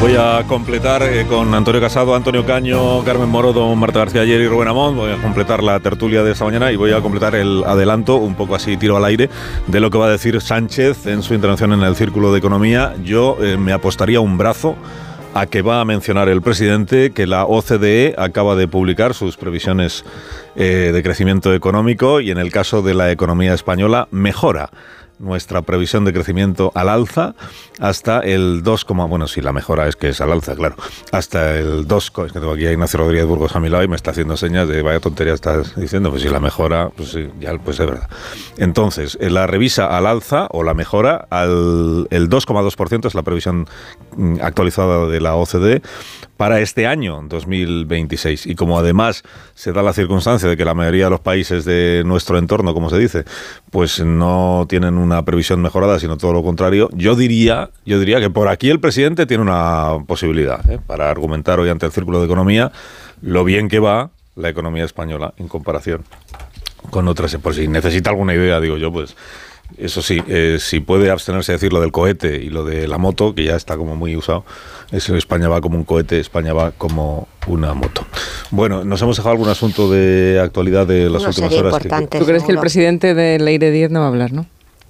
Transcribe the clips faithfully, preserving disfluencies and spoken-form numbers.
Voy a completar eh, con Antonio Casado, Antonio Caño, Carmen Morodo, Marta García Ayer y Rubén Amón. Voy a completar la tertulia de esta mañana y voy a completar el adelanto, un poco así tiro al aire, de lo que va a decir Sánchez en su intervención en el Círculo de Economía. Yo eh, me apostaría un brazo a que va a mencionar el presidente que la O C D E acaba de publicar sus previsiones eh, de crecimiento económico y en el caso de la economía española mejora nuestra previsión de crecimiento al alza hasta el dos, bueno, si la mejora es que es al alza, claro, hasta el dos, es que tengo aquí a Ignacio Rodríguez Burgos a mi lado y me está haciendo señas de vaya tontería estás diciendo, pues si la mejora, pues sí, ya, pues es verdad. Entonces, la revisa al alza o la mejora al el dos coma dos por ciento es la previsión actualizada de la O C D E para este año dos mil veintiséis. Y como además se da la circunstancia de que la mayoría de los países de nuestro entorno, como se dice, pues no tienen una previsión mejorada, sino todo lo contrario, yo diría, yo diría que por aquí el presidente tiene una posibilidad ¿eh? para argumentar hoy ante el Círculo de Economía lo bien que va la economía española en comparación con otras. Por si necesita alguna idea, digo yo, pues eso sí, eh, si puede abstenerse de decir lo del cohete y lo de la moto, que ya está como muy usado, eso, España va como un cohete, España va como una moto. Bueno, nos hemos dejado algún asunto de actualidad de las no últimas horas. Que, ¿Tú crees que el presidente de Leire diez no va a hablar, no?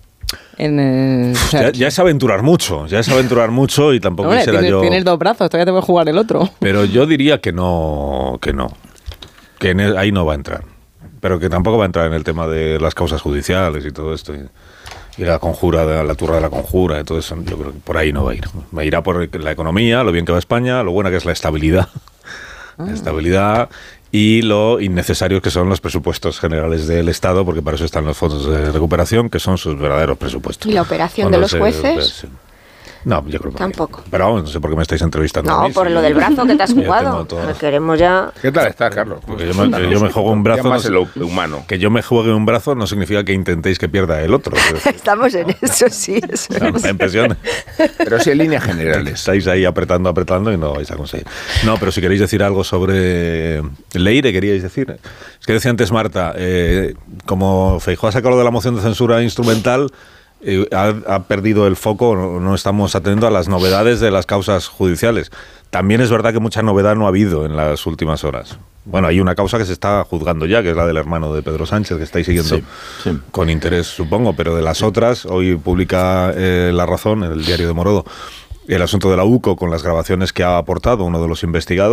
En el, o sea, ya, ya es aventurar mucho, ya es aventurar mucho y tampoco hombre, será tienes, yo... Tienes dos brazos, todavía te voy a jugar el otro. Pero yo diría que no, que no, que en el, ahí no va a entrar. Pero que tampoco va a entrar en el tema de las causas judiciales y todo esto. Y, y la conjura, de, la turra de la conjura y todo eso. Yo creo que por ahí no va a ir. Va a ir a por la economía, lo bien que va España, lo buena que es la estabilidad. Ah. La estabilidad y lo innecesarios que son los presupuestos generales del Estado, porque para eso están los fondos de recuperación, que son sus verdaderos presupuestos. ¿Y la operación de los jueces? De, de, No, yo creo que tampoco. No. Pero vamos, no sé por qué me estáis entrevistando. No, a mí, por si lo yo, del brazo que te has jugado. Todo... Queremos ya. ¿Qué tal estás, Carlos? Porque yo me, que yo me juego un brazo. Más no, lo humano. Que yo me juegue un brazo no significa que intentéis que pierda el otro. Estamos en eso, sí. Eso o sea, me da impresión. Pero sí en líneas generales. Estáis ahí apretando, apretando y no vais a conseguir. No, pero si queréis decir algo sobre Leire, queríais decir. Es que decía antes Marta, eh, como Feijóo ha sacado de la moción de censura instrumental. Eh, ha, ha perdido el foco, no, no estamos atendiendo a las novedades de las causas judiciales. También es verdad que mucha novedad no ha habido en las últimas horas. Bueno, hay una causa que se está juzgando ya, que es la del hermano de Pedro Sánchez, que estáis siguiendo sí, sí. con interés, supongo, pero de las otras, hoy publica eh, La Razón, en el diario de Morodo, el asunto de la U C O con las grabaciones que ha aportado uno de los investigados.